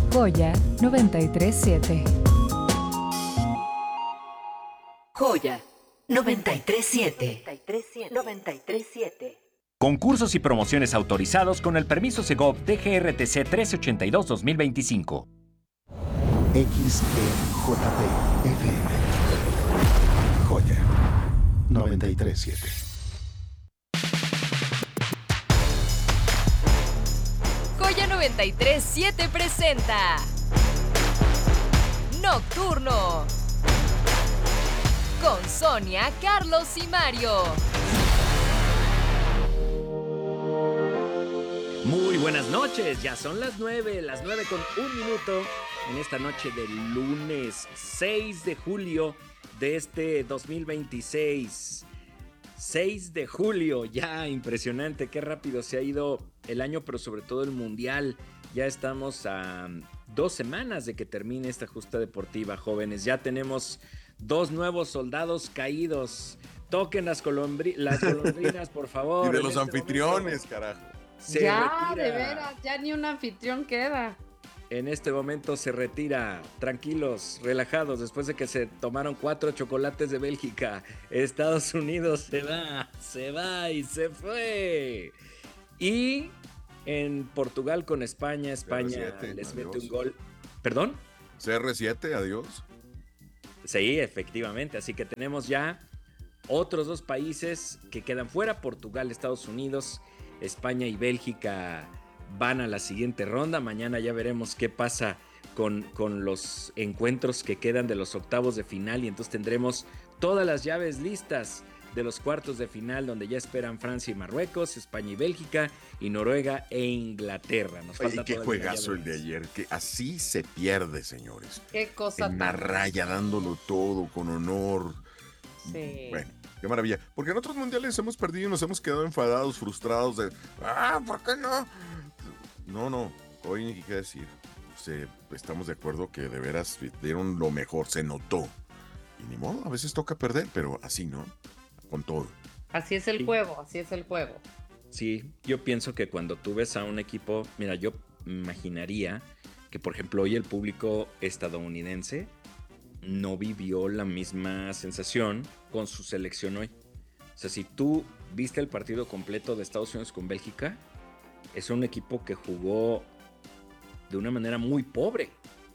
Joya 937. Joya 937. 937. Concursos y promociones autorizados con el permiso Segov DGRTC 1382-2025. XEJP FM. Joya 937. Joya 937 presenta Nocturno con Sonia, Carlos y Mario. Muy buenas noches, ya son las 9 con un minuto en esta noche del lunes 6 de julio de este 2026. 6 de julio, ya impresionante, qué rápido se ha ido el año, pero sobre todo el mundial. Ya estamos a 2 semanas de que termine esta justa deportiva, jóvenes. Ya tenemos 2 nuevos soldados caídos. Toquen las golondrinas, por favor. Y de los anfitriones, carajo. Ya, de veras, ya ni un anfitrión queda. En este momento se retira, tranquilos, relajados, después de que se tomaron 4 chocolates de Bélgica. Estados Unidos se va y se fue. Y en Portugal con España CR7, les adiós. mete un gol. ¿Perdón? CR7, adiós. Sí, efectivamente, así que tenemos ya otros 2 países que quedan fuera, Portugal, Estados Unidos, España y Bélgica van a la siguiente ronda. Mañana ya veremos qué pasa con los encuentros que quedan de los octavos de final y entonces tendremos todas las llaves listas de los cuartos de final donde ya esperan Francia y Marruecos, España y Bélgica y Noruega e Inglaterra. Nos falta Oye, qué todavía juegazo el de llaves. ayer, que así se pierde, señores. Qué cosa En la tan... raya, dándolo todo, con honor. Sí. Bueno, qué maravilla. Porque en otros mundiales hemos perdido y nos hemos quedado enfadados, frustrados de, ¿por qué no? No, hoy ni qué decir. Estamos de acuerdo que de veras dieron lo mejor, se notó. Y ni modo, a veces toca perder, pero así, ¿no? Con todo. Así es el juego, así es el juego. Sí, yo pienso que cuando tú ves a un equipo, mira, yo imaginaría que, por ejemplo, hoy el público estadounidense no vivió la misma sensación con su selección hoy. O sea, si tú viste el partido completo de Estados Unidos con Bélgica, es un equipo que jugó de una manera muy pobre.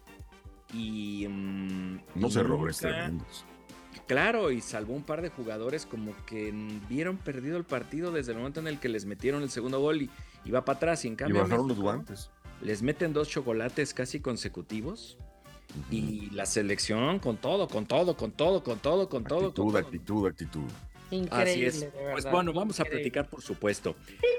Y Unos y errores nunca- tremendos. Claro, y salvó un par de jugadores como que vieron perdido el partido desde el momento en el que les metieron el segundo gol y va para atrás. Y en Y cambio bajaron los México guantes. les meten 2 chocolates casi consecutivos. Y la selección con todo. Actitud. Increíble, Así es. de verdad. Pues bueno, vamos a Increíble. platicar, por supuesto.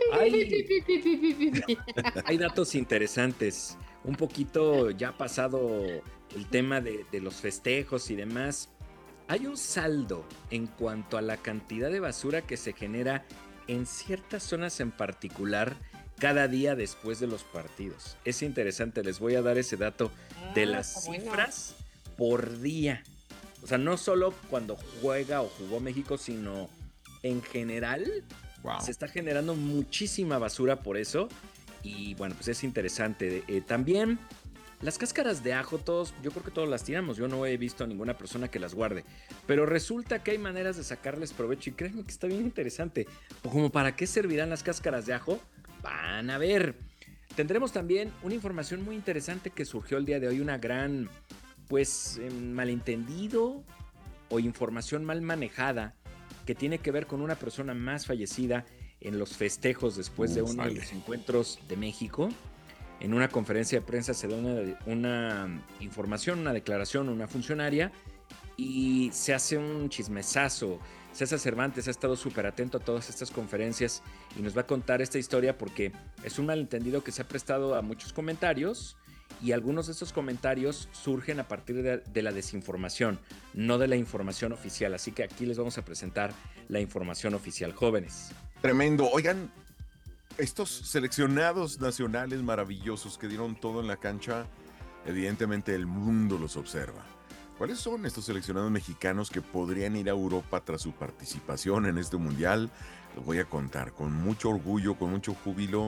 Hay datos interesantes. Un poquito ya pasado el tema de los festejos y demás. Hay un saldo en cuanto a la cantidad de basura que se genera en ciertas zonas en particular cada día después de los partidos. Es interesante, les voy a dar ese dato de las está bueno. cifras por día. O sea, no solo cuando juega o jugó México, sino en general. Wow. Se está generando muchísima basura por eso. Y bueno, pues es interesante. También las cáscaras de ajo, yo creo que todos las tiramos. Yo no he visto a ninguna persona que las guarde. Pero resulta que hay maneras de sacarles provecho. Y créanme que está bien interesante. Como para qué servirán las cáscaras de ajo, van a ver. Tendremos también una información muy interesante que surgió el día de hoy. Una gran, malentendido o información mal manejada que tiene que ver con una persona más fallecida en los festejos después de uno de los encuentros de México. En una conferencia de prensa se da una información, una declaración, una funcionaria y se hace un chismesazo. César Cervantes ha estado súper atento a todas estas conferencias y nos va a contar esta historia porque es un malentendido que se ha prestado a muchos comentarios y algunos de esos comentarios surgen a partir de la desinformación, no de la información oficial. Así que aquí les vamos a presentar la información oficial, jóvenes. Tremendo. Oigan, estos seleccionados nacionales maravillosos que dieron todo en la cancha, evidentemente el mundo los observa. ¿Cuáles son estos seleccionados mexicanos que podrían ir a Europa tras su participación en este mundial? Los voy a contar con mucho orgullo, con mucho júbilo.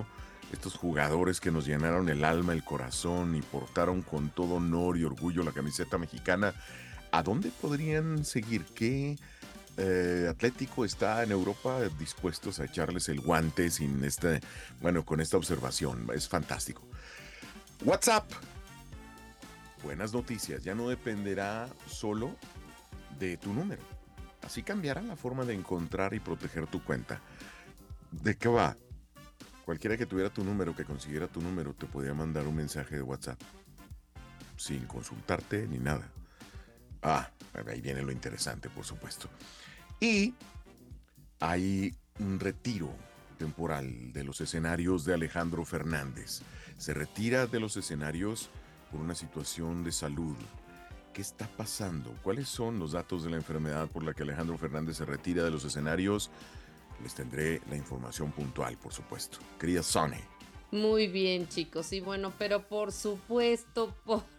estos jugadores que nos llenaron el alma, el corazón y portaron con todo honor y orgullo la camiseta mexicana, ¿a dónde podrían seguir? ¿Qué Atlético está en Europa dispuestos a echarles el guante con esta observación? Es fantástico. WhatsApp. Buenas noticias, ya no dependerá solo de tu número. Así cambiará la forma de encontrar y proteger tu cuenta. ¿De qué va? Cualquiera que tuviera tu número, que consiguiera tu número, te podía mandar un mensaje de WhatsApp sin consultarte ni nada. Ahí viene lo interesante, por supuesto. Y hay un retiro temporal de los escenarios de Alejandro Fernández. Se retira de los escenarios por una situación de salud. ¿Qué está pasando? ¿Cuáles son los datos de la enfermedad por la que Alejandro Fernández se retira de los escenarios? Les tendré la información puntual, por supuesto. Querida Sonny. Muy bien, chicos. Y bueno, pero por supuesto,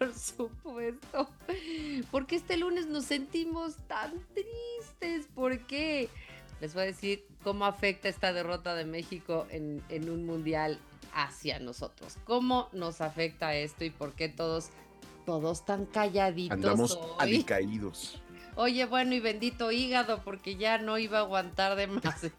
porque este lunes nos sentimos tan tristes. ¿Por qué? Les voy a decir cómo afecta esta derrota de México en un mundial hacia nosotros. ¿Cómo nos afecta esto y por qué todos tan calladitos Andamos hoy? alicaídos. Oye, bueno, y bendito hígado, porque ya no iba a aguantar demasiado.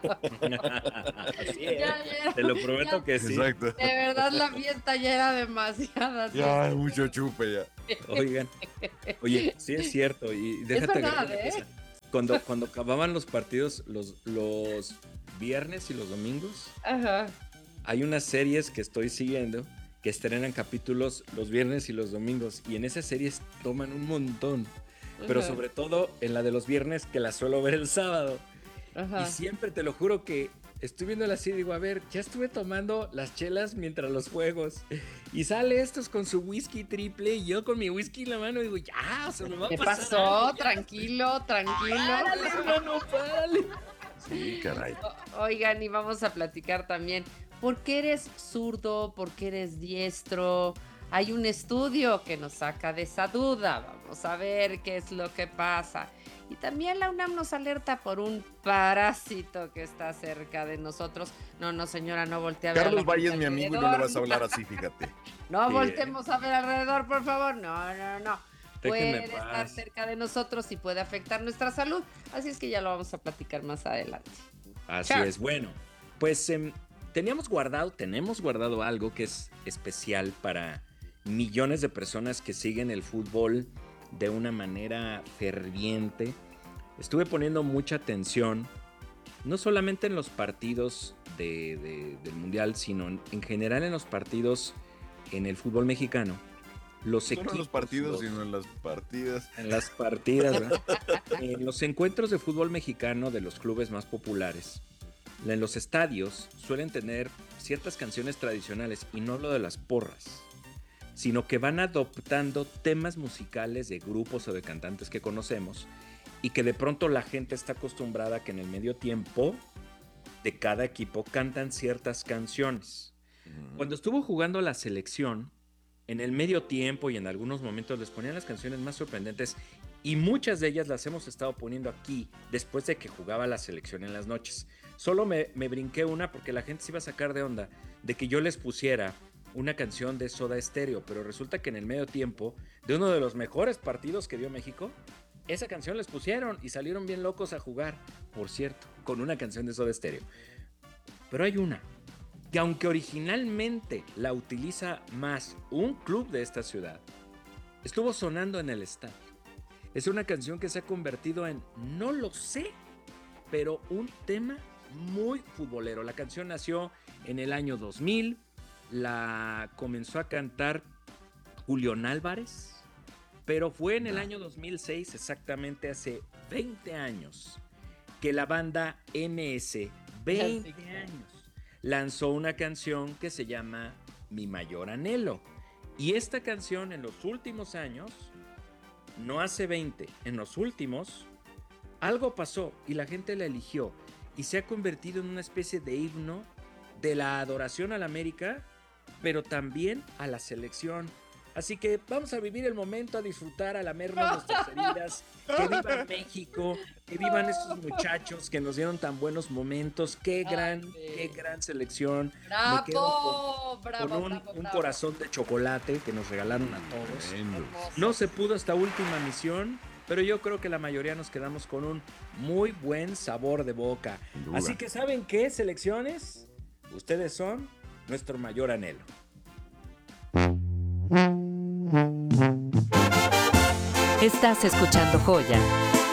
Así es. Ya, Te lo prometo que sí. Exacto. de verdad la fiesta ya era demasiada. Ya, mucho chupe ya. Oigan, oye, sí es cierto. Y déjate verdad, agregar una cosa. Cuando acababan los partidos, los viernes y los domingos, Ajá. hay unas series que estoy siguiendo que estrenan capítulos los viernes y los domingos. Y en esas series toman un montón. Pero Ajá. sobre todo en la de los viernes, que la suelo ver el sábado. Ajá. Y siempre te lo juro que estoy viéndola así, digo, a ver, ya estuve tomando las chelas mientras los juegos. Y sale estos con su whisky triple y yo con mi whisky en la mano digo, ya, se me va a ¿Qué pasar. pasó? Tranquilo. Párale, hermano, párale. Sí, caray. Oigan, y vamos a platicar también. ¿Por qué eres zurdo? ¿Por qué eres diestro? Hay un estudio que nos saca de esa duda. Vamos a ver qué es lo que pasa. Y también la UNAM nos alerta por un parásito que está cerca de nosotros. No, señora, no voltee a ver. Carlos a la Valle es gente mi amigo y no le alrededor. vas a hablar así, fíjate. No Sí. voltemos a ver alrededor, por favor. No. Déjenme Puede en paz. estar cerca de nosotros y puede afectar nuestra salud. Así es que ya lo vamos a platicar más adelante. Así Chao. es, bueno, pues tenemos guardado algo que es especial para millones de personas que siguen el fútbol de una manera ferviente. Estuve poniendo mucha atención, no solamente en los partidos del Mundial, sino en general en los partidos en el fútbol mexicano. Los No en equipos, los partidos, sino en las partidas. en las partidas, ¿verdad? En los encuentros de fútbol mexicano de los clubes más populares, en los estadios suelen tener ciertas canciones tradicionales, y no lo de las porras, sino que van adoptando temas musicales de grupos o de cantantes que conocemos y que de pronto la gente está acostumbrada a que en el medio tiempo de cada equipo cantan ciertas canciones. Cuando estuvo jugando la selección, en el medio tiempo y en algunos momentos les ponían las canciones más sorprendentes, y muchas de ellas las hemos estado poniendo aquí después de que jugaba la selección en las noches. Solo me brinqué una porque la gente se iba a sacar de onda de que yo les pusiera una canción de Soda Stereo, pero resulta que en el medio tiempo de uno de los mejores partidos que dio México, esa canción les pusieron y salieron bien locos a jugar, por cierto, con una canción de Soda Stereo. Pero hay una que, aunque originalmente la utiliza más un club de esta ciudad, estuvo sonando en el estadio. Es una canción que se ha convertido en, no lo sé, pero un tema muy futbolero. La canción nació en el año 2000, la comenzó a cantar Julián Álvarez, pero fue en el año 2006, exactamente hace 20 años, que la banda NS, 20 años, lanzó una canción que se llama Mi Mayor Anhelo. Y esta canción en los últimos años, no hace 20, en los últimos, algo pasó y la gente la eligió y se ha convertido en una especie de himno de la adoración a la América, pero también a la selección. Así que vamos a vivir el momento, a disfrutar, a lamernos nuestras heridas. Que viva México, que vivan estos muchachos que nos dieron tan buenos momentos. Qué gran selección. Bravo, Me quedo bravo, con un bravo. corazón de chocolate que nos regalaron a todos. Tremendo. No se pudo esta última misión, pero yo creo que la mayoría nos quedamos con un muy buen sabor de boca. Sin duda. Así que ¿saben qué, selecciones? Ustedes son nuestro mayor anhelo. Estás escuchando Joya